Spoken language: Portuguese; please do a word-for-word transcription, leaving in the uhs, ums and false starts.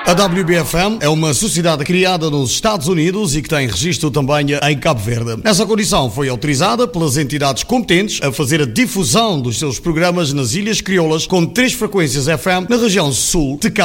A W B F M é uma sociedade criada nos Estados Unidos e que tem registro também em Cabo Verde. Nessa condição foi autorizada pelas entidades competentes a fazer a difusão dos seus programas nas Ilhas Crioulas com três frequências F M na região sul de Cabo